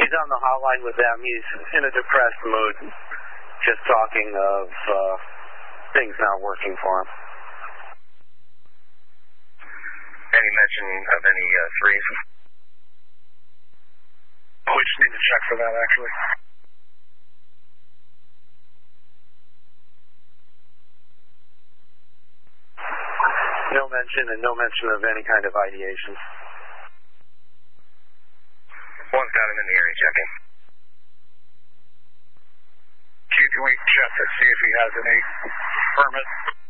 He's on the hotline with them. He's in a depressed mood, just talking of things not working for him. Any mention of any threes? We just need to check for that, actually. No mention, and no mention of any kind of ideation. One's got him in the area, checking. Q, can we check to see if he has any permits?